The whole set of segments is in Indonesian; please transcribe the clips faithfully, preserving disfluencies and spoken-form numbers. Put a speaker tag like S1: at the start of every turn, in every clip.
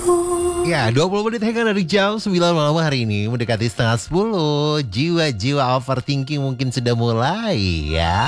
S1: Ya, dua puluh menit hangout dari jam sembilan malam hari ini mendekati setengah sepuluh. Jiwa-jiwa overthinking mungkin sudah mulai ya.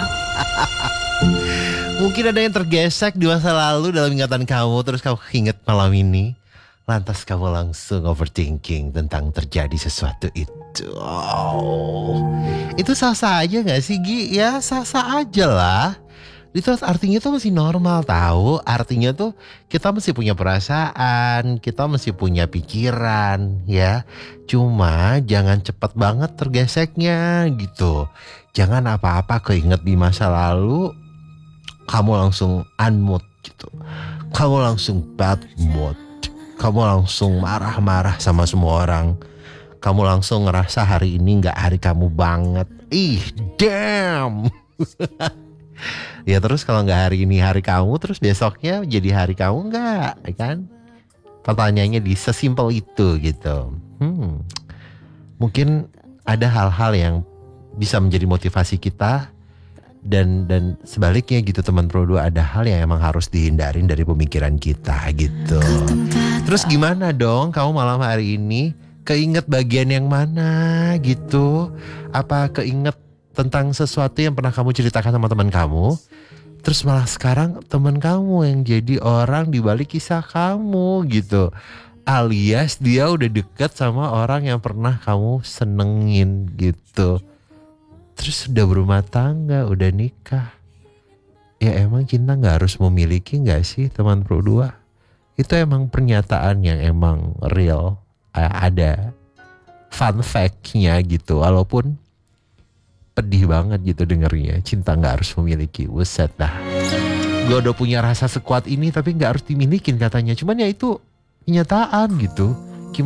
S1: Mungkin ada yang tergesek di masa lalu dalam ingatan kamu, terus kamu ingat malam ini. Lantas kamu langsung overthinking tentang terjadi sesuatu itu. Oh. Itu sah-sah aja gak sih Gi? Ya sah-sah aja lah. Itu artinya tuh masih normal tahu. Artinya tuh kita masih punya perasaan, kita masih punya pikiran ya. Cuma jangan cepat banget tergeseknya gitu. Jangan apa-apa keinget di masa lalu kamu langsung unmood gitu. Kamu langsung bad mood. Kamu langsung marah-marah sama semua orang. Kamu langsung ngerasa hari ini gak hari kamu banget. Ih damn. Ya terus kalau gak hari ini hari kamu, terus besoknya jadi hari kamu gak kan? Pertanyaannya di sesimpel itu gitu. Hmm, mungkin ada hal-hal yang bisa menjadi motivasi kita. Dan dan sebaliknya gitu teman Pro dua, ada hal yang emang harus dihindarin dari pemikiran kita gitu. Terus gimana dong kamu malam hari ini? Keinget bagian yang mana gitu? Apa keinget tentang sesuatu yang pernah kamu ceritakan sama teman kamu? Terus malah sekarang teman kamu yang jadi orang di balik kisah kamu gitu. Alias dia udah deket sama orang yang pernah kamu senengin gitu. Terus udah berumah tangga, udah nikah. Ya emang cinta gak harus memiliki gak sih teman Pro dua? Itu emang pernyataan yang emang real. Ada fun fact-nya gitu. Walaupun pedih banget gitu dengernya. Cinta gak harus memiliki. Buset dah. Gue udah punya rasa sekuat ini tapi gak harus dimilikin katanya. Cuman ya itu kenyataan gitu.